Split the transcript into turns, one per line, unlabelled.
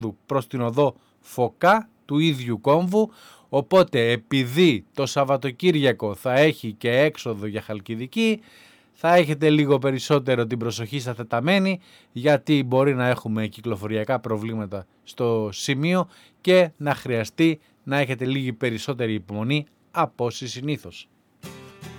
προς την οδό Φωκά του ίδιου κόμβου, οπότε επειδή το Σαββατοκύριακο θα έχει και έξοδο για Χαλκιδική, θα έχετε λίγο περισσότερο την προσοχή σας τεταμένη, γιατί μπορεί να έχουμε κυκλοφοριακά προβλήματα στο σημείο και να χρειαστεί να έχετε λίγη περισσότερη υπομονή από όσοι συνήθως.